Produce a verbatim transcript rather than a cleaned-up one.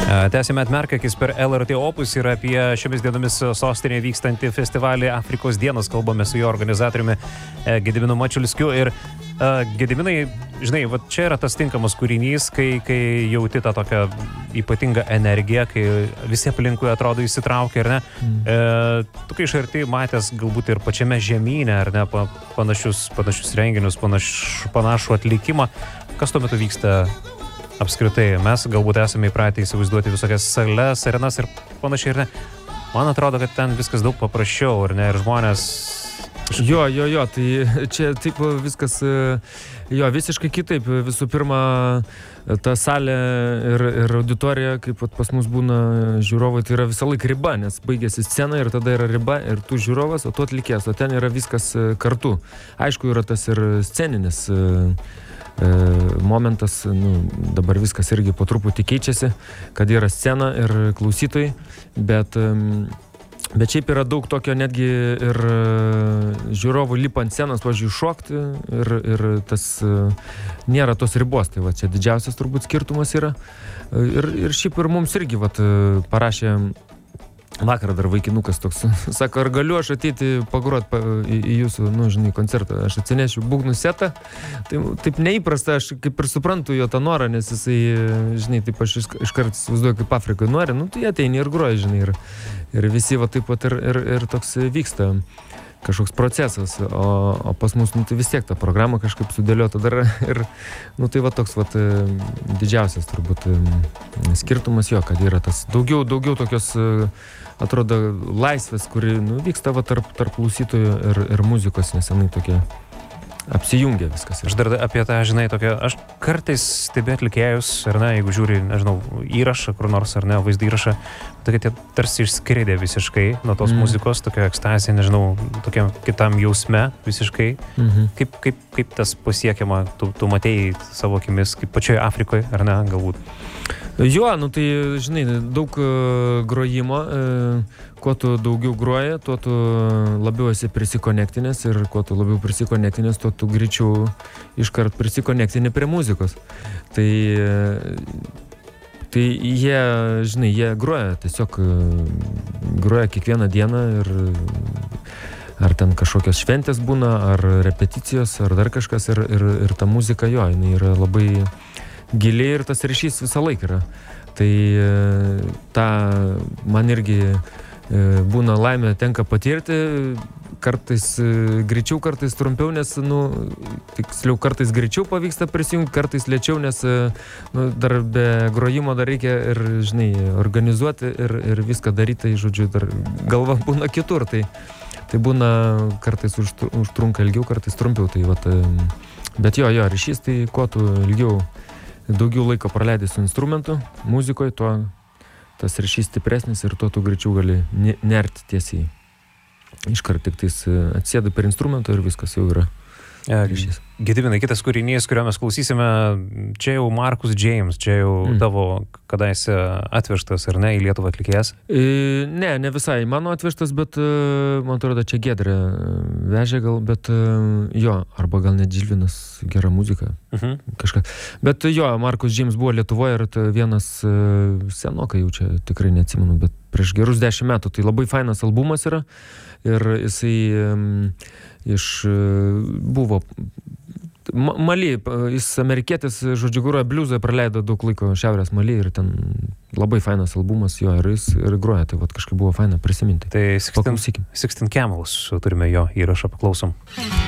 Tęsime atmerkakis per L R T Opus ir apie šiomis dienomis sostinėje vykstantį festivalį Afrikos dienos kalbame su jo organizatoriumi Gediminu Mačiulskiu. Ir uh, Gediminai, žinai, va čia yra tas tinkamas kūrinys, kai, kai jauti tą tokią ypatingą energiją, kai visi aplinkui atrodo įsitraukia, ar ne? Mm. E, tu kai iš arti matęs galbūt ir pačiame žemyne, ar ne, pa, panašius, panašius renginius, panaš, panašų atlikimą, kas tuo metu vyksta apskritai? Mes galbūt esame įpratę įsivaizduoti visokias sales, arenas ir panašiai, ir ne. Man atrodo, kad ten viskas daug paprasčiau, ar ne, ir žmonės... Jo, jo, jo, tai čia taip viskas, jo, visiškai kitaip. Visų pirma, ta salė ir, ir auditorija, kaip pas mus būna žiūrovai, tai yra visą laiką riba, nes baigėsi scena ir tada yra riba ir tu žiūrovas, o tu atlikėjas, o ten yra viskas kartu. Aišku, yra tas ir sceninis momentas, nu, dabar viskas irgi po truputį keičiasi, kad yra scena ir klausytojai, bet, bet šiaip yra daug tokio netgi ir žiūrovų lipa ant scenos, pavyzdžiui, šokti ir, ir tas nėra tos ribos, tai va čia didžiausias turbūt skirtumas yra. Ir, ir šiaip ir mums irgi vat, parašė vakar dar vaikinukas toks, sako, ar galiu aš ateiti pagrot pa, į, į jūsų, nu, žinai, koncertą, aš atsinešiu būgnų setą, tai taip neįprasta, aš kaip ir suprantu jo tą norą, nes jisai, žinai, taip aš iš, iškart įsivaizduoju, kaip Afrikai nori, nu, tai ateini ir groji, žinai, ir, ir visi va taip pat ir, ir, ir toks vyksta kažkoks procesas, o, o pas mus, nu, tai vis tiek ta programa kažkaip sudėliota dar ir, nu, tai va toks, va, didžiausias turbūt skirtumas jo, kad yra tas daugiau, daugiau tokios, atrodo, laisvės, kuri, nu, vyksta va tarp, tarp klausytojų ir, ir muzikos, nes jinai tokia apsijungia viskas. Aš dar apie tą, žinai, tokia, aš kartais stebiu atlikėjus, ar ne, jeigu žiūri, nežinau, įrašą, kur nors, ar ne, vaizdą įrašą, tokia tie tarsi išskridė visiškai nuo tos mm. muzikos, tokia ekstazija, nežinau, tokiam kitam jausme visiškai. Mm-hmm. Kaip, kaip, kaip tas pasiekiama, tu, tu matėjai savo akimis, kaip pačioje Afrikoje, ar ne, galbūt? Jo, nu tai, žinai, daug uh, grojimo, uh, kuo tu daugiau groji, tuo tu labiau esi prisikonektinės ir kuo tu labiau prisikonektinės, tuo tu greičiau iškart prisikonektinė prie muzikos. Tai, uh, tai jie, žinai, jie groja, tiesiog uh, groja kiekvieną dieną ir ar ten kažkokios šventės būna, ar repeticijos, ar dar kažkas ir, ir, ir ta muzika, jo, jinai yra labai giliai ir tas ryšys visą laiką yra. Tai tą man irgi būna laimė tenka patirti, kartais greičiau, kartais trumpiau, nes, nu, tiksliau, kartais greičiau pavyksta prisijungti, kartais lėčiau, nes, nu, dar be grojimo dar reikia ir, žinai, organizuoti ir, ir viską daryti, tai, žodžiu, dar galva būna kitur, tai, tai būna kartais užtrunka ilgiau, kartais trumpiau, tai, vat, bet jo, jo, ryšys, tai kuo tu ilgiau daugiau laiko praleidai su instrumentu, muzikoje, tuo tas ryšys stipresnis ir tuo tu greičiau gali nerti tiesiai. Iškart tik tais atsėdai per instrumentą ir viskas jau yra ryšys. Gediminai, kitas kūrinys, kurio mes klausysime, čia jau Marcus James, čia jau mm. tavo kadaise atvežtas, ar ne, į Lietuvą atlikėjas? E, ne, ne visai mano atvežtas, bet man atrodo, čia Giedrė vežė gal, bet jo, arba gal net Žilvinas, gera muzika, uh-huh. kažką. Bet jo, Marcus James buvo Lietuvoje ir vienas senokai jau čia tikrai neatsimenu, bet prieš gerus dešimt metų, tai labai fainas albumas yra ir jisai um, iš buvo Mali, jis amerikietis, žodžiu, groja bliuzą, praleido daug laiko Šiaurės Mali ir ten labai fainas albumas jo ir jis ir groja, tai vat kažkaip buvo faina prisiminti. Tai Sixteen Camels turime jo įrašą, paklausom.